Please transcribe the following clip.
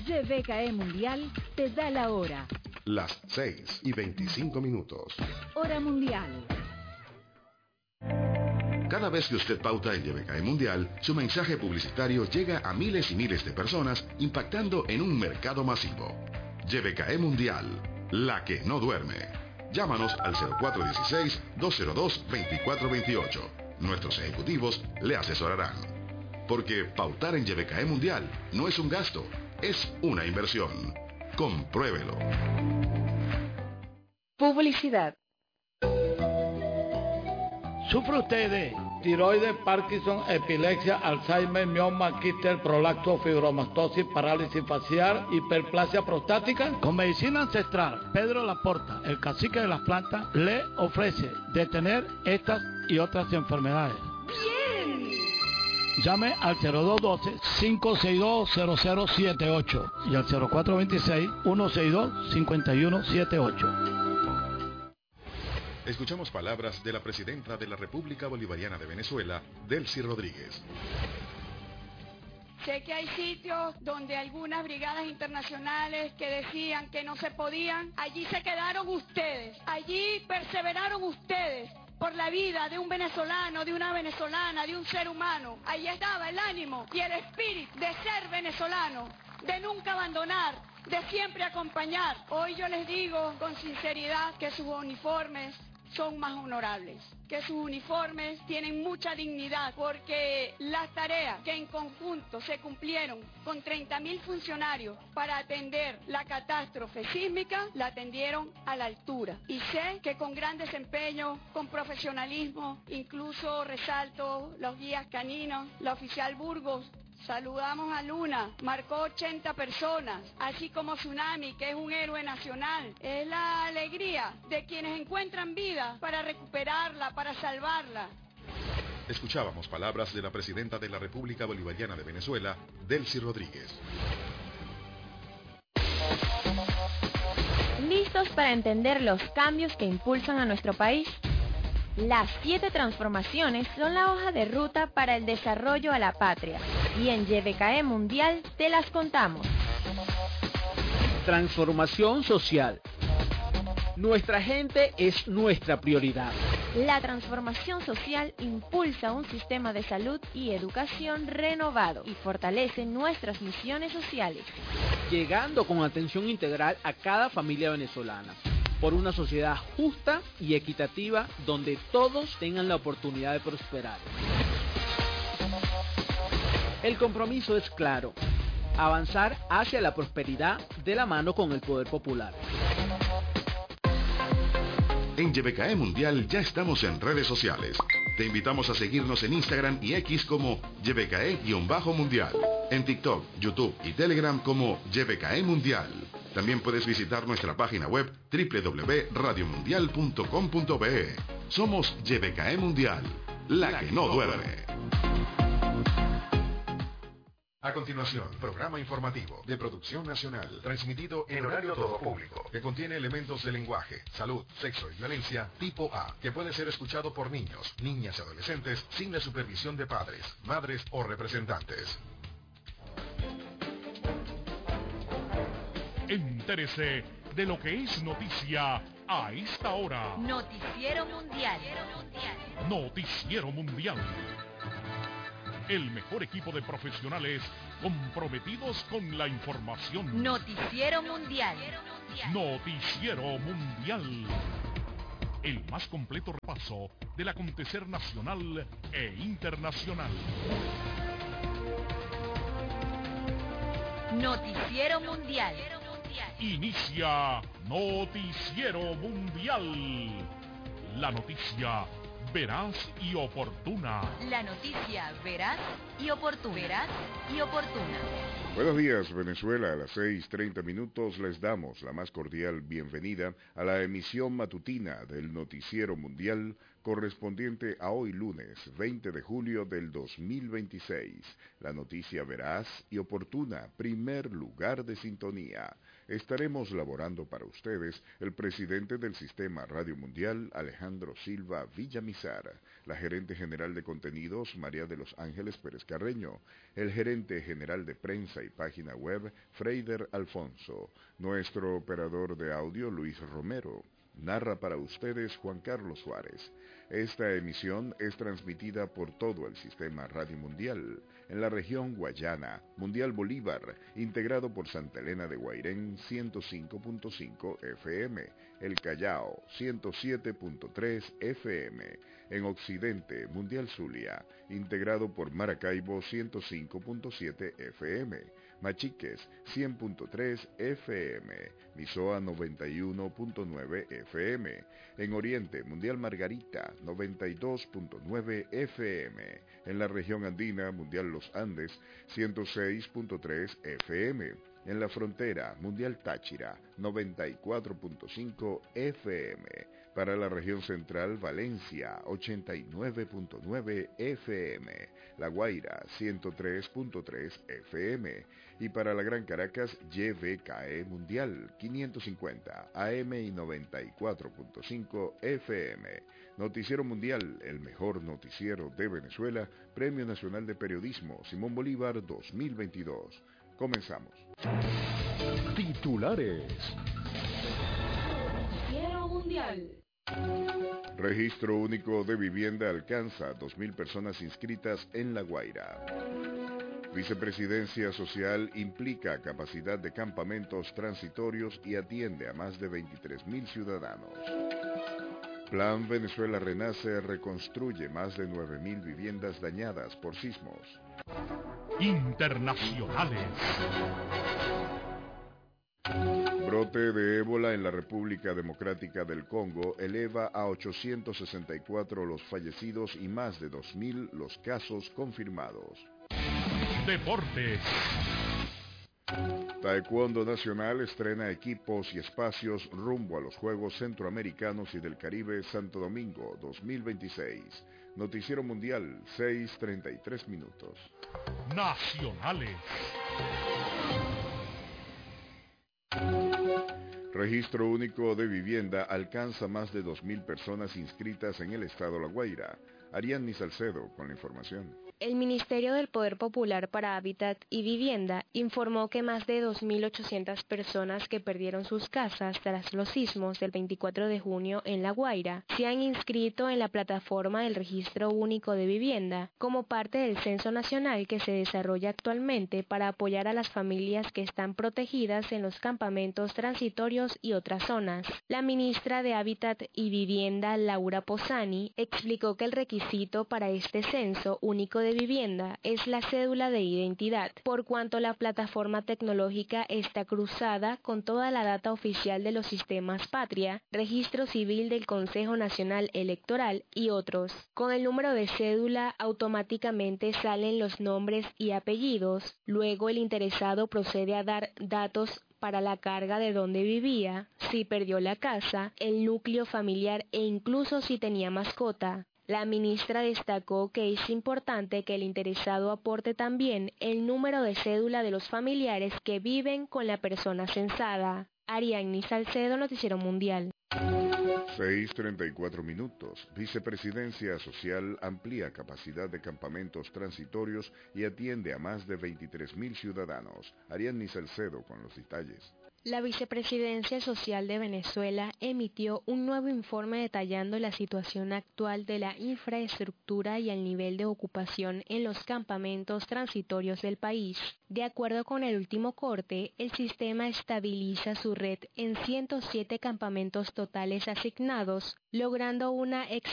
YBKE Mundial te da la hora. Las 6:25. Hora mundial. Cada vez que usted pauta en YBKE Mundial, su mensaje publicitario llega a miles y miles de personas, impactando en un mercado masivo. YBKE Mundial, la que no duerme. Llámanos al 0416-202-2428. Nuestros ejecutivos le asesorarán. Porque pautar en YBKE Mundial no es un gasto, es una inversión. Compruébelo. Publicidad. ¿Sufre usted de tiroides, Parkinson, epilepsia, Alzheimer, mioma, quistes, prolapso, fibromastosis, parálisis facial, hiperplasia prostática? Con medicina ancestral, Pedro Laporta, el cacique de las plantas, le ofrece detener estas y otras enfermedades. ¡Bien! Llame al 0212-562-0078 y al 0426-162-5178. Escuchamos palabras de la presidenta de la República Bolivariana de Venezuela, Delcy Rodríguez. Sé que hay sitios donde algunas brigadas internacionales que decían que no se podían, allí se quedaron ustedes, allí perseveraron ustedes por la vida de un venezolano, de una venezolana, de un ser humano. Allí estaba el ánimo y el espíritu de ser venezolano, de nunca abandonar, de siempre acompañar. Hoy yo les digo con sinceridad que sus uniformes son más honorables, que sus uniformes tienen mucha dignidad, porque las tareas que en conjunto se cumplieron con 30.000 funcionarios para atender la catástrofe sísmica, la atendieron a la altura. Y sé que con gran desempeño, con profesionalismo, incluso resalto los guías caninos, la oficial Burgos. Saludamos a Luna, marcó 80 personas, así como Tsunami, que es un héroe nacional. Es la alegría de quienes encuentran vida para recuperarla, para salvarla. Escuchábamos palabras de la presidenta de la República Bolivariana de Venezuela, Delcy Rodríguez. ¿Listos para entender los cambios que impulsan a nuestro país? Las 7 transformaciones son la hoja de ruta para el desarrollo a la patria, y en YBKE Mundial te las contamos. Transformación social. Nuestra gente es nuestra prioridad. La transformación social impulsa un sistema de salud y educación renovado y fortalece nuestras misiones sociales, Llegando con atención integral a cada familia venezolana, por una sociedad justa y equitativa donde todos tengan la oportunidad de prosperar. El compromiso es claro: avanzar hacia la prosperidad de la mano con el poder popular. En YBKE Mundial ya estamos en redes sociales. Te invitamos a seguirnos en Instagram y X como YBKE-Mundial. En TikTok, YouTube y Telegram como YBKE Mundial. También puedes visitar nuestra página web www.radiomundial.com.be. Somos YBKE Mundial, la que no duerme. A continuación, programa informativo de producción nacional, transmitido en horario todo público, que contiene elementos de lenguaje, salud, sexo y violencia tipo A, que puede ser escuchado por niños, niñas y adolescentes sin la supervisión de padres, madres o representantes. Entérese de lo que es noticia a esta hora. Noticiero Mundial. Noticiero Mundial. El mejor equipo de profesionales comprometidos con la información. Noticiero Mundial. Noticiero Mundial. El más completo repaso del acontecer nacional e internacional. Noticiero Mundial. Inicia Noticiero Mundial. La noticia veraz y oportuna. La noticia veraz y oportuna. Veraz y oportuna. Buenos días, Venezuela. A las 6:30 les damos la más cordial bienvenida a la emisión matutina del Noticiero Mundial correspondiente a hoy lunes 20 de julio del 2026. La noticia veraz y oportuna, primer lugar de sintonía. Estaremos laborando para ustedes el presidente del Sistema Radio Mundial, Alejandro Silva Villamizar, la gerente general de contenidos, María de los Ángeles Pérez Carreño, el gerente general de prensa y página web, Freider Alfonso, nuestro operador de audio, Luis Romero. Narra para ustedes Juan Carlos Suárez. Esta emisión es transmitida por todo el Sistema Radio Mundial, en la región Guayana, Mundial Bolívar, integrado por Santa Elena de Guairén 105.5 FM, El Callao 107.3 FM, en Occidente, Mundial Zulia, integrado por Maracaibo 105.7 FM, Machiques 100.3 FM, Misoa 91.9 FM, en Oriente, Mundial Margarita 92.9 FM, en la región andina, Mundial Los Andes 106.3 FM, en la frontera, Mundial Táchira 94.5 FM, para la región central, Valencia 89.9 FM, La Guaira 103.3 FM, y para la Gran Caracas, YVKE Mundial 550 AM y 94.5 FM. Noticiero Mundial, el mejor noticiero de Venezuela, Premio Nacional de Periodismo Simón Bolívar 2022. Comenzamos. Titulares. Noticiero Mundial. Registro único de vivienda alcanza 2.000 personas inscritas en La Guaira. Vicepresidencia Social implica capacidad de campamentos transitorios y atiende a más de 23.000 ciudadanos. Plan Venezuela Renace reconstruye más de 9.000 viviendas dañadas por sismos. Internacionales. Brote de ébola en la República Democrática del Congo eleva a 864 los fallecidos y más de 2.000 los casos confirmados. Deportes. Taekwondo Nacional estrena equipos y espacios rumbo a los Juegos Centroamericanos y del Caribe Santo Domingo 2026. Noticiero Mundial, 6:33 minutos. Nacionales. Registro único de vivienda alcanza más de 2.000 personas inscritas en el estado La Guaira. Ariadne Salcedo con la información. El Ministerio del Poder Popular para Hábitat y Vivienda informó que más de 2.800 personas que perdieron sus casas tras los sismos del 24 de junio en La Guaira se han inscrito en la plataforma del Registro Único de Vivienda como parte del Censo Nacional que se desarrolla actualmente para apoyar a las familias que están protegidas en los campamentos transitorios y otras zonas. La ministra de Hábitat y Vivienda, Laura Posani, explicó que el requisito para este Censo Único de Vivienda es la cédula de identidad, por cuanto la plataforma tecnológica está cruzada con toda la data oficial de los sistemas Patria, Registro Civil del Consejo Nacional Electoral y otros. Con el número de cédula automáticamente salen los nombres y apellidos, luego el interesado procede a dar datos para la carga de donde vivía, si perdió la casa, el núcleo familiar e incluso si tenía mascota. La ministra destacó que es importante que el interesado aporte también el número de cédula de los familiares que viven con la persona censada. Ariadne Salcedo, Noticiero Mundial. 6:34 minutos. Vicepresidencia Social amplía capacidad de campamentos transitorios y atiende a más de 23.000 ciudadanos. Ariadne Salcedo con los detalles. La Vicepresidencia Social de Venezuela emitió un nuevo informe detallando la situación actual de la infraestructura y el nivel de ocupación en los campamentos transitorios del país. De acuerdo con el último corte, el sistema estabiliza su red en 107 campamentos totales asignados, logrando una